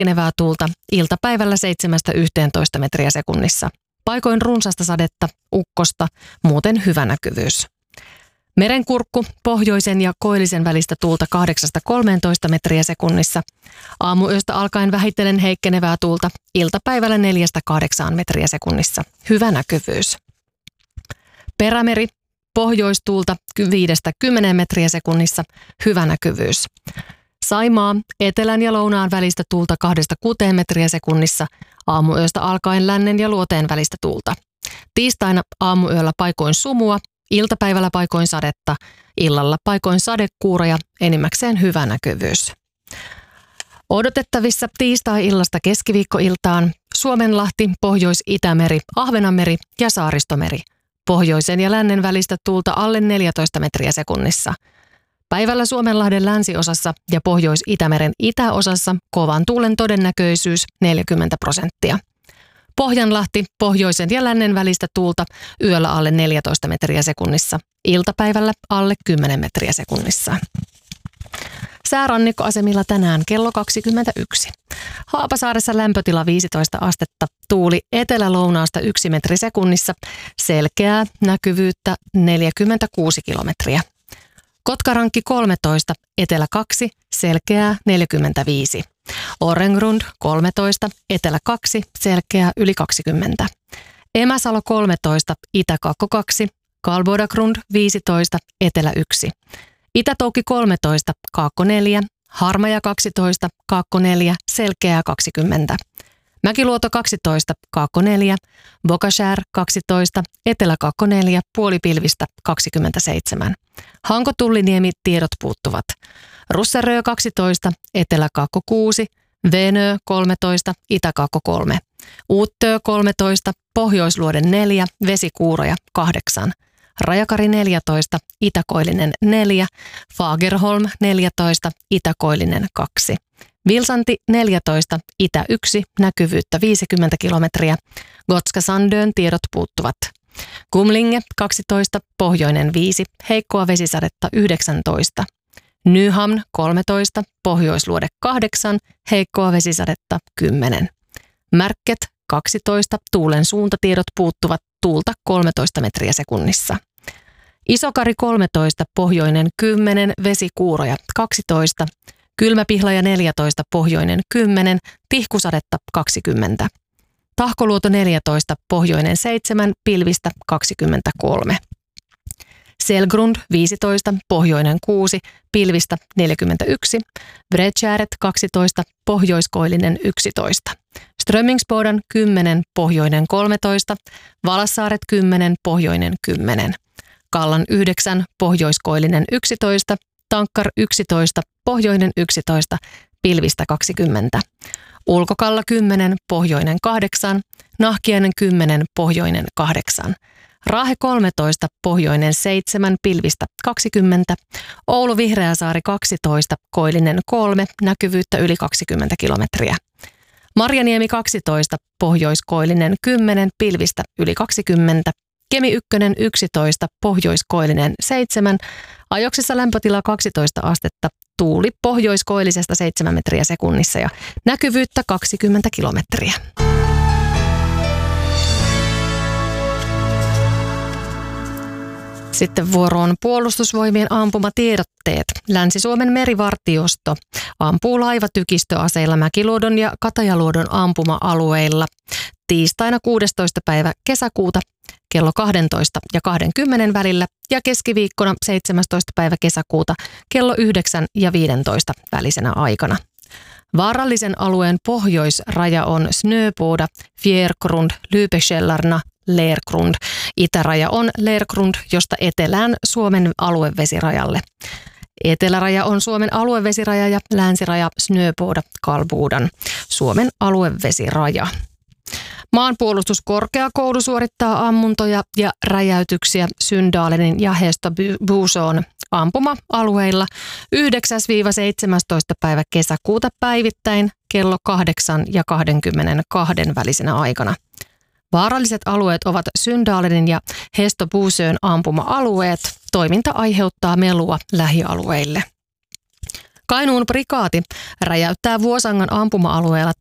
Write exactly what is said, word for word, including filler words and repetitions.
heikkenevää tuulta, iltapäivällä seitsemästä yhteentoista metriä sekunnissa. Paikoin runsasta sadetta, ukkosta, muuten hyvä näkyvyys. Merenkurkku, pohjoisen ja koillisen välistä tuulta kahdeksasta kolmeentoista metriä sekunnissa. Aamuyöstä alkaen vähitellen heikkenevää tuulta, iltapäivällä neljästä kahdeksaan metriä sekunnissa. Hyvä näkyvyys. Perämeri, pohjoistuulta viidestä kymmeneen metriä sekunnissa. Hyvä näkyvyys. Saimaa, etelän ja lounaan välistä tuulta kahdesta kuuteen metriä sekunnissa. Aamuyöstä alkaen lännen ja luoteen välistä tuulta. Tiistaina aamuyöllä paikoin sumua. Iltapäivällä paikoin sadetta, illalla paikoin sadekuuroja, enimmäkseen hyvä näkyvyys. Odotettavissa tiistai-illasta keskiviikkoiltaan Suomenlahti, Pohjois-Itämeri, Ahvenanmeri ja Saaristomeri. Pohjoisen ja lännen välistä tuulta alle neljätoista metriä sekunnissa. Päivällä Suomenlahden länsiosassa ja Pohjois-Itämeren itäosassa kovan tuulen todennäköisyys neljäkymmentä prosenttia. Pohjanlahti, pohjoisen ja lännen välistä tuulta yöllä alle neljätoista metriä sekunnissa, iltapäivällä alle kymmenen metriä sekunnissa. Säärannikkoasemilla tänään kello kaksikymmentäyksi. Haapasaaressa lämpötila viisitoista astetta, tuuli etelä-lounaasta yksi metri sekunnissa, selkeää näkyvyyttä neljäkymmentäkuusi kilometriä. Kotkarankki kolmetoista, etelä kaksi, selkeää neljäkymmentäviisi. Orrengrund kolmetoista, etelä kaksi, selkeää yli kaksikymmentä. Emäsalo kolmetoista, itä-kakko kaksi, Kalbodagrund viisitoista, etelä yksi. Itä-Toukki kolmetoista, kaakko neljä, Harmaja kaksitoista, kaakko neljä, selkeää kaksikymmentä. Mäkiluoto kaksitoista, kaakko neljä, Bokashär kaksitoista, etelä-kaakko neljä, puolipilvistä kaksikymmentäseitsemän. Hanko-Tulliniemi tiedot puuttuvat. Russerö kaksitoista, etelä-kaakko kuusi, Venö kolmetoista, itä-kaakko kolme. Uuttöö kolmetoista, Pohjoisluoden neljä, Vesikuuroja kahdeksan. Rajakari neljätoista, Itäkoillinen neljä, Fagerholm neljätoista, Itäkoillinen kaksi. Vilsanti neljätoista, itä yksi, näkyvyyttä viisikymmentä kilometriä. Gotska Sandön tiedot puuttuvat. Kumlinge kaksitoista, pohjoinen viisi, heikkoa vesisadetta yhdeksäntoista. Nyhamn kolmetoista, pohjoisluode kahdeksan, heikkoa vesisadetta kymmenen. Märket kaksitoista, tuulen suuntatiedot puuttuvat, tuulta kolmetoista metriä sekunnissa. Isokari kolmetoista, pohjoinen kymmenen, vesikuuroja kaksitoista. Kylmäpihlaja neljätoista, pohjoinen kymmenen, tihkusadetta kaksikymmentä. Tahkoluoto neljätoista, pohjoinen seitsemän, pilvistä kaksikymmentäkolme. Selgrund viisitoista, pohjoinen kuusi, pilvistä neljäkymmentäyksi. Vretjäret kaksitoista, pohjoiskoillinen yksitoista. Strömingsbodan kymmenen, pohjoinen kolmetoista. Valassaaret kymmenen, pohjoinen kymmenen. Kallan yhdeksän, pohjoiskoillinen yksitoista. Tankkar yksitoista, pohjoinen yksitoista, pilvistä kaksikymmentä. Ulkokalla kymmenen, pohjoinen kahdeksan. Nahkiainen kymmenen, pohjoinen kahdeksan. Raahe kolmetoista, pohjoinen seitsemän, pilvistä kaksikymmentä. Oulu Vihreäsaari kaksitoista, koillinen kolme, näkyvyyttä yli kaksikymmentä kilometriä. Marjaniemi kaksitoista, pohjoiskoillinen kymmenen, pilvistä yli kaksikymmentä. Kemi ykkönen yksitoista, pohjoiskoillinen seitsemän, ajoksissa lämpötila kaksitoista astetta, tuuli pohjoiskoillisesta seitsemän metriä sekunnissa ja näkyvyyttä kaksikymmentä kilometriä. Sitten vuoroon puolustusvoimien ampumatiedotteet. Länsi-Suomen merivartiosto ampuu laivatykistöaseilla Mäkiluodon ja Katajaluodon ampuma-alueilla tiistaina kuudestoista päivä kesäkuuta kello kaksitoista ja kaksikymmentä välillä ja keskiviikkona seitsemästoista päivä kesäkuuta kello yhdeksän ja viisitoista välisenä aikana. Vaarallisen alueen pohjoisraja on Snöboda, Fjärgrund, Lübechellarna, Lergrund. Itäraja on Lergrund, josta etelään Suomen aluevesirajalle. Eteläraja on Suomen aluevesiraja ja länsiraja Snöboda, Kalbudan, Suomen aluevesiraja. Maanpuolustuskorkeakoulu suorittaa ammuntoja ja räjäytyksiä Syndalenin ja Hästöbuson ampuma-alueilla yhdeksäs seitsemästoista päivä kesäkuuta päivittäin kello kahdeksan ja kaksikymmentäkaksi välisenä aikana. Vaaralliset alueet ovat Syndalenin ja Hästöbuson ampuma-alueet. Toiminta aiheuttaa melua lähialueille. Kainuun prikaati räjäyttää Vuosangan ampuma-alueella